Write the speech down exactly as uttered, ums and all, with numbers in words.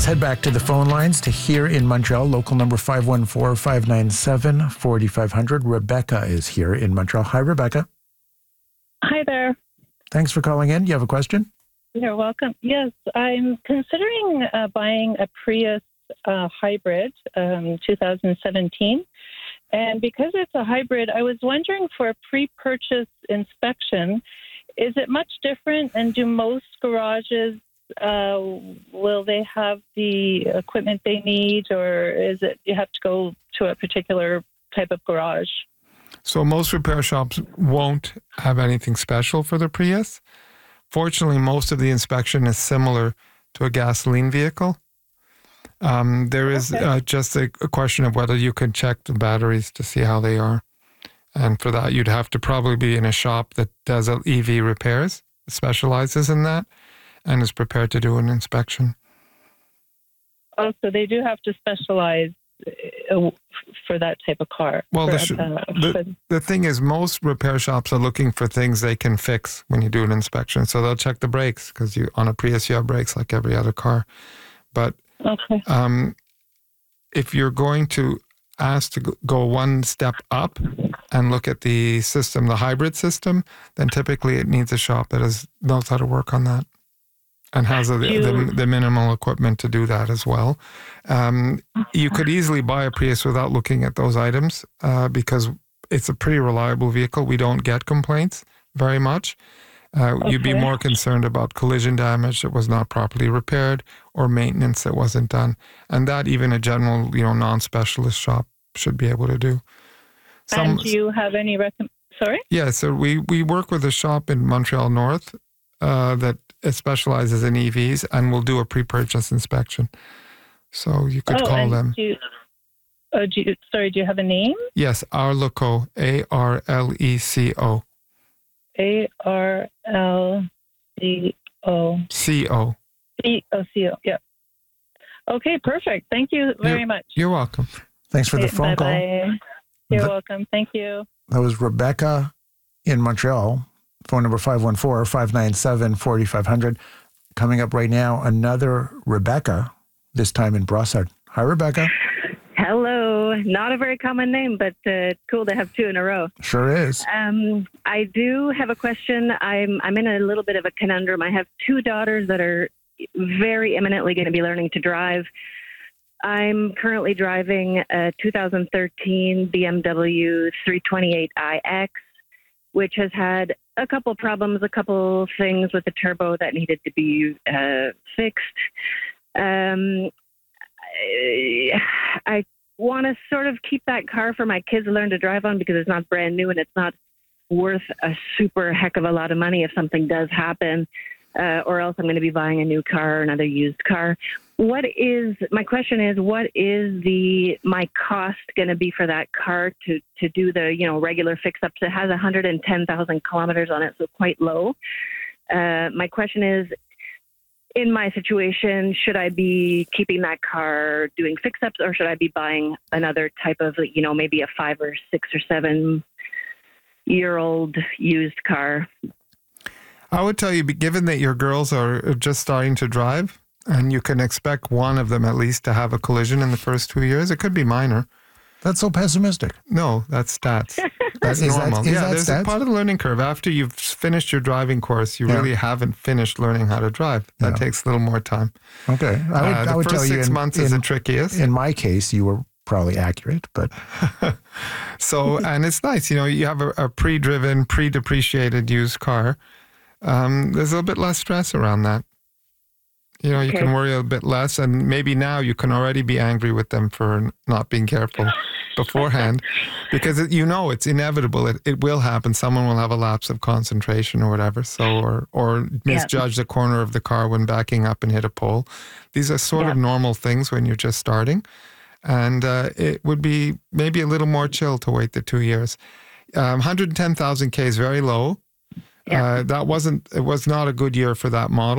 Let's head back to the phone lines to here in Montreal, local number five one four, five nine seven, four five zero zero. Rebecca is here in Montreal. Hi, Rebecca. Hi there. Thanks for calling in. You have a question? You're welcome. Yes, I'm considering uh, buying a Prius uh, hybrid, um, two thousand seventeen. And because it's a hybrid, I was wondering for a pre-purchase inspection, is it much different? And do most garages, uh, will they have the equipment they need, or is it you have to go to a particular type of garage? So most repair shops won't have anything special for the Prius. Fortunately, most of the inspection is similar to a gasoline vehicle. Um, there is Okay. uh, just a, a question of whether you can check the batteries to see how they are. And for that, you'd have to probably be in a shop that does E V repairs, specializes in that, and is prepared to do an inspection. Oh, so they do have to specialize uh, for that type of car. Well, for, the, sh- uh, the, for- the thing is, most repair shops are looking for things they can fix when you do an inspection. So they'll check the brakes, because you on a Prius, you have brakes like every other car. But okay. um, if you're going to ask to go- go one step up and look at the system, the hybrid system, then typically it needs a shop that has, knows how to work on that and has a, You- the, the minimal equipment to do that as well. Um, you could easily buy a Prius without looking at those items uh, because it's a pretty reliable vehicle. We don't get complaints very much. Uh, You'd be Okay. more concerned about collision damage that was not properly repaired or maintenance that wasn't done. And that even a general, you know, non-specialist shop should be able to do. and do you have any recommend? Sorry? Yeah, so we, we work with a shop in Montreal North uh, that specializes in E Vs and will do a pre-purchase inspection. So you could oh, call and them. Do you, oh, do you, sorry, do you have a name? Yes, Arleco, A R L E C O. A R L C O. C O. C O C O. Yeah. Okay, perfect. Thank you very You're- much. You're welcome. Thanks for the Okay, phone call. bye-bye. You're The- welcome. Thank you. That was Rebecca in Montreal. Phone number five one four, five nine seven, four five zero zero. Coming up right now, another Rebecca, this time in Brossard. Hi, Rebecca. Hello. Not a very common name, but uh, it's cool to have two in a row. Sure is. Um, I do have a question. I'm I'm in a little bit of a conundrum. I have two daughters that are very imminently going to be learning to drive. I'm currently driving a two thousand thirteen B M W three twenty-eight i X, which has had a couple problems, a couple things with the turbo that needed to be uh, fixed. Um, I, I want to sort of keep that car for my kids to learn to drive on because it's not brand new and it's not worth a super heck of a lot of money if something does happen, uh, or else I'm going to be buying a new car or another used car. What is, my question is, what is the, my cost going to be for that car to, to do the, you know, regular fix-ups? It has one hundred ten thousand kilometers on it, so quite low. Uh, my question is, in my situation, should I be keeping that car doing fix-ups, or should I be buying another type of, you know, maybe a five or six or seven year old used car? I would tell you, given that your girls are just starting to drive, and you can expect one of them at least to have a collision in the first two years, it could be minor. That's so pessimistic. No, that's stats. That's Is that- normal. is yeah, that there's stats? a part of the learning curve. After you've finished your driving course, you Yeah. really haven't finished learning how to drive. That Yeah. takes a little more time. Okay. I would, Uh, the I would first tell you six in, months is in, the trickiest. in my case, you were probably accurate, but So, and it's nice, you know, you have a, a pre-driven, pre-depreciated used car. Um, there's a little bit less stress around that. You know, you Okay. can worry a bit less, and maybe now you can already be angry with them for not being careful beforehand, because it, you know it's inevitable. It, it will happen. Someone will have a lapse of concentration or whatever, so or or misjudge the corner of the car when backing up and hit a pole. These are sort of Yeah. normal things when you're just starting, and uh, it would be maybe a little more chill to wait the two years. Um, one hundred ten thousand K is very low. Yeah. Uh, that wasn't. It was not a good year for that model.